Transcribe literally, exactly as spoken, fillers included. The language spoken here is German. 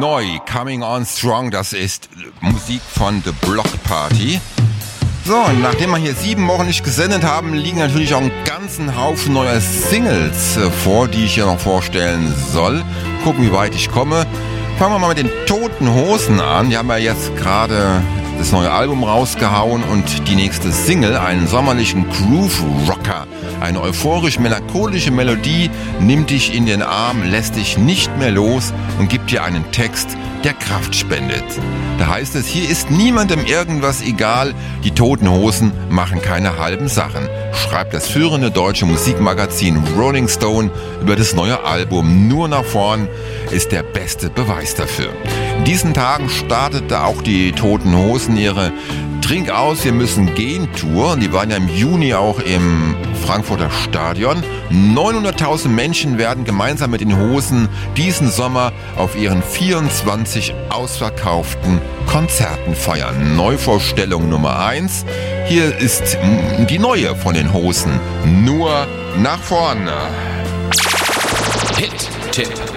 neu, Coming On Strong, das ist Musik von The Block Party. So, und nachdem wir hier sieben Wochen nicht gesendet haben, liegen natürlich auch einen ganzen Haufen neuer Singles vor, die ich hier noch vorstellen soll. Gucken, wie weit ich komme. Fangen wir mal mit den Toten Hosen an. Die haben ja jetzt gerade das neue Album rausgehauen und die nächste Single, einen sommerlichen Groove-Rocker. Eine euphorisch-melancholische Melodie nimmt dich in den Arm, lässt dich nicht mehr los und gibt dir einen Text, der Kraft spendet. Da heißt es, hier ist niemandem irgendwas egal, die Toten Hosen machen keine halben Sachen, schreibt das führende deutsche Musikmagazin Rolling Stone über das neue Album. Nur nach vorn ist der beste Beweis dafür. In diesen Tagen startete auch die Toten Hosen ihre Trink aus, wir müssen gehen Tour. Und die waren ja im Juni auch im Frankfurter Stadion. neunhunderttausend Menschen werden gemeinsam mit den Hosen diesen Sommer auf ihren vierundzwanzig ausverkauften Konzerten feiern. Neuvorstellung Nummer eins. Hier ist die neue von den Hosen. Nur nach vorne. Hit-Tipp.